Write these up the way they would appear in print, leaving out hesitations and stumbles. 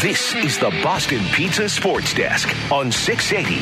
This is the Boston Pizza Sports Desk on 680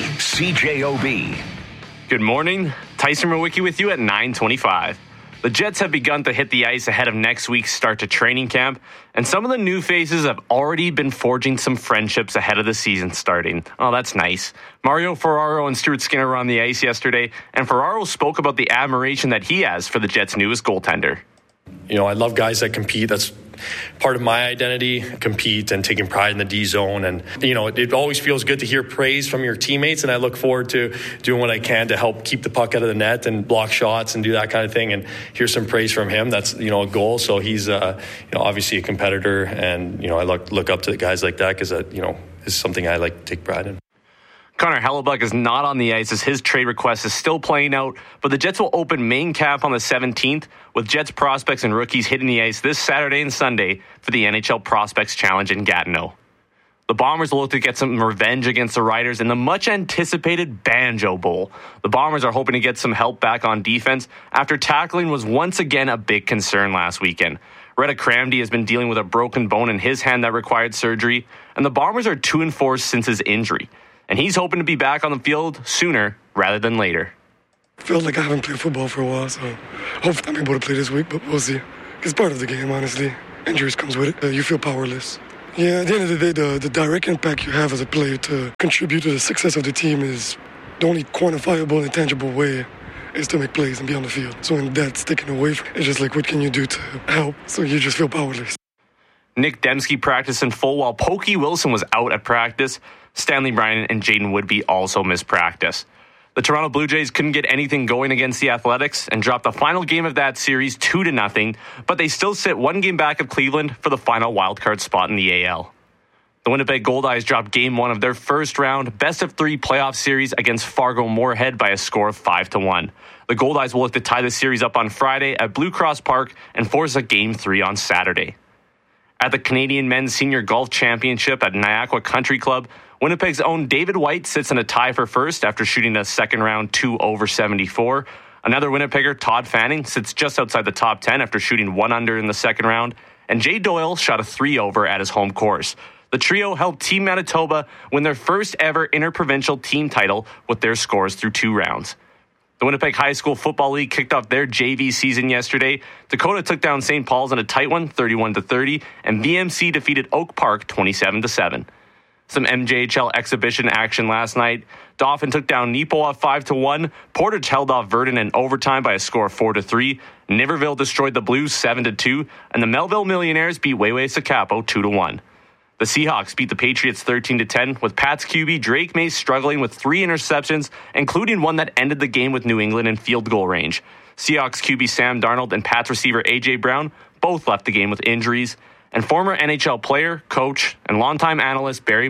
CJOB. Good morning. Tyson Mawicki with you at 9:25. The Jets have begun to hit the ice ahead of next week's start to training camp, and some of the new faces have already been forging some friendships ahead of the season starting. Oh, that's nice. Mario Ferraro and Stuart Skinner were on the ice yesterday, and Ferraro spoke about the admiration that he has for the Jets' newest goaltender. You know, I love guys that compete. That's part of my identity, compete and taking pride in the D zone. And, you know, it always feels good to hear praise from your teammates. And I look forward to doing what I can to help keep the puck out of the net and block shots and do that kind of thing. And hear some praise from him. That's, you know, a goal. So he's, obviously a competitor. And, I look up to the guys like that because, is something I like to take pride in. Connor Hellebuyck is not on the ice as his trade request is still playing out, but the Jets will open main camp on the 17th with Jets prospects and rookies hitting the ice this Saturday and Sunday for the NHL Prospects Challenge in Gatineau. The Bombers will look to get some revenge against the Riders in the much-anticipated Banjo Bowl. The Bombers are hoping to get some help back on defense after tackling was once again a big concern last weekend. Retta Cramdy has been dealing with a broken bone in his hand that required surgery, and the Bombers are 2-4 since his injury. And he's hoping to be back on the field sooner rather than later. I feel like I haven't played football for a while, so hopefully I'm able to play this week, but we'll see. It's part of the game, honestly. Injuries comes with it. You feel powerless. Yeah, at the end of the day, the direct impact you have as a player to contribute to the success of the team is the only quantifiable and tangible way is to make plays and be on the field. So when that's taken away, it's just like, what can you do to help? So you just feel powerless. Nick Dembski practiced in full while Pokey Wilson was out at practice. Stanley Bryan and Jaden Woodby also missed practice. The Toronto Blue Jays couldn't get anything going against the Athletics and dropped the final game of that series 2-0, but they still sit one game back of Cleveland for the final wildcard spot in the AL. The Winnipeg Goldeyes dropped Game 1 of their first round best-of-3 playoff series against Fargo Moorhead by a score of 5-1. The Goldeyes will look to tie the series up on Friday at Blue Cross Park and force a Game 3 on Saturday. At the Canadian Men's Senior Golf Championship at Niagara Country Club, Winnipeg's own David White sits in a tie for first after shooting a second round 2 over 74. Another Winnipegger, Todd Fanning, sits just outside the top 10 after shooting 1 under in the second round. And Jay Doyle shot a 3 over at his home course. The trio helped Team Manitoba win their first ever interprovincial team title with their scores through 2 rounds. The Winnipeg High School Football League kicked off their JV season yesterday. Dakota took down St. Paul's in a tight one, 31-30, and VMC defeated Oak Park 27-7. Some MJHL exhibition action last night. Dauphin took down Neepowa 5-1. Portage held off Verdun in overtime by a score of 4-3. Niverville destroyed the Blues 7-2, and the Melville Millionaires beat Wayway Sakapo 2-1. The Seahawks beat the Patriots 13-10, with Pats QB Drake May struggling with 3 interceptions, including one that ended the game with New England in field goal range. Seahawks QB Sam Darnold and Pats receiver A.J. Brown both left the game with injuries. And former NHL player, coach, and longtime analyst Barry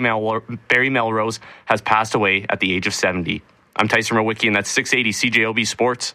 Melrose has passed away at the age of 70. I'm Tyson Mawicki, and that's 680 CJOB Sports.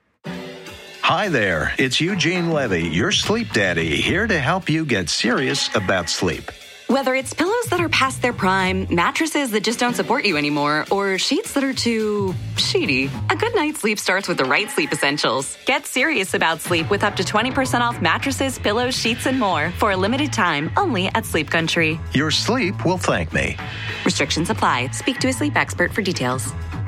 Hi there, it's Eugene Levy, your sleep daddy, here to help you get serious about sleep. Whether it's pillows that are past their prime, mattresses that just don't support you anymore, or sheets that are too sheety, a good night's sleep starts with the right sleep essentials. Get serious about sleep with up to 20% off mattresses, pillows, sheets, and more for a limited time only at Sleep Country. Your sleep will thank me. Restrictions apply. Speak to a sleep expert for details.